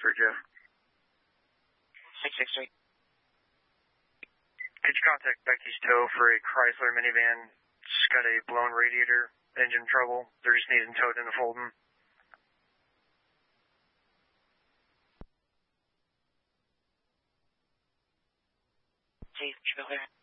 for Jeff. 663. Could you contact Becky's Tow for a Chrysler minivan? It's got a blown radiator, engine trouble. They're just needing towed into Fulton. Please,